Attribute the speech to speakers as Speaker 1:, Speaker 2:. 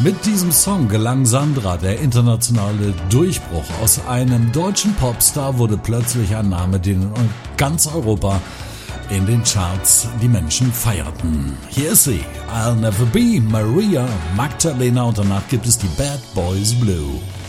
Speaker 1: Mit diesem Song gelang Sandra der internationale Durchbruch. Aus einem deutschen Popstar wurde plötzlich ein Name, den in ganz Europa in den Charts die Menschen feierten. Hier ist sie, I'll Never Be Maria Magdalena, und danach gibt es die Bad Boys Blue.